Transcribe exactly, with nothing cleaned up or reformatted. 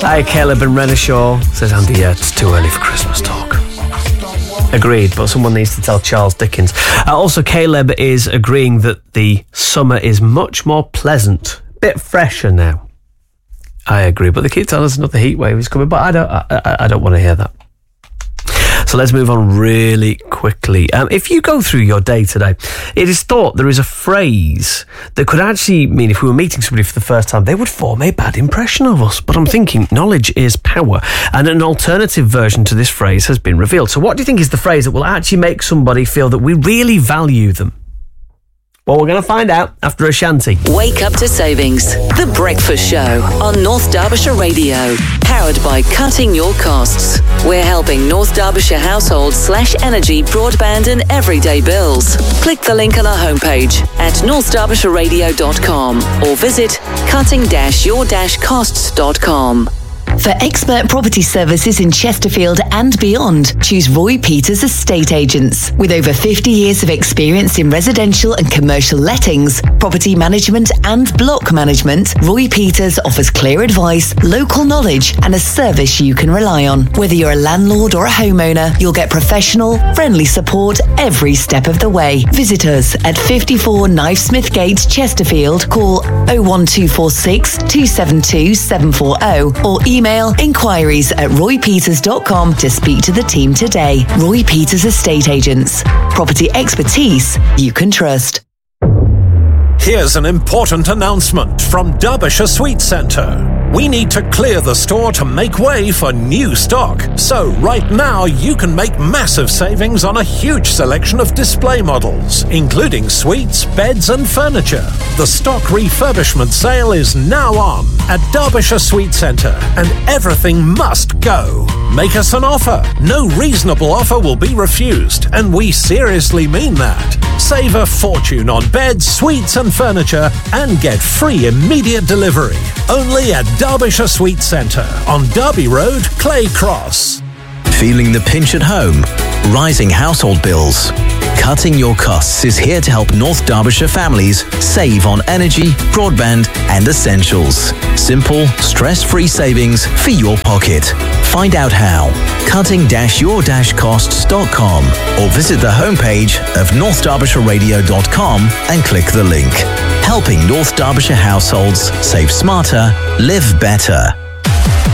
Hi, Caleb and Renishaw. Says Andy, yeah, it's too early for Christmas talk. Agreed, but someone needs to tell Charles Dickens. Uh, also, Caleb is agreeing that the summer is much more pleasant, bit fresher now. I agree, but they keep telling us another heat wave is coming, but I don't, I, I, I don't want to hear that. So let's move on really quickly. Um, if you go through your day today, it is thought there is a phrase that could actually mean if we were meeting somebody for the first time, they would form a bad impression of us. But I'm thinking knowledge is power, and an alternative version to this phrase has been revealed. So what do you think is the phrase that will actually make somebody feel that we really value them? Well, we're going to find out after a shanty. Wake up to savings. The Breakfast Show on North Derbyshire Radio. Powered by Cutting Your Costs. We're helping North Derbyshire households slash energy, broadband and everyday bills. Click the link on our homepage at north derbyshire radio dot com or visit cutting your costs dot com. For expert property services in Chesterfield and beyond, choose Roy Peters Estate Agents. With over fifty years of experience in residential and commercial lettings, property management and block management, Roy Peters offers clear advice, local knowledge and a service you can rely on. Whether you're a landlord or a homeowner, you'll get professional, friendly support every step of the way. Visit us at fifty-four Knifesmith Gate, Chesterfield. Call oh one two four six, two seven two, seven four oh or email inquiries at roy peters dot com to speak to the team today. Roy Peters Estate Agents. Property expertise you can trust. Here's an important announcement from Derbyshire Sweet Centre. We need to clear the store to make way for new stock. So right now you can make massive savings on a huge selection of display models, including suites, beds and furniture. The stock refurbishment sale is now on at Derbyshire Sweet Centre and everything must go. Make us an offer. No reasonable offer will be refused, and we seriously mean that. Save a fortune on beds, suites and furniture and get free immediate delivery. Only at Derbyshire Sweet Centre on Derby Road, Clay Cross. Feeling the pinch at home? Rising household bills? Cutting Your Costs is here to help North Derbyshire families save on energy, broadband and essentials. Simple, stress-free savings for your pocket. Find out how. cutting your costs dot com or visit the homepage of north derbyshire radio dot com and click the link. Helping North Derbyshire households save smarter, live better.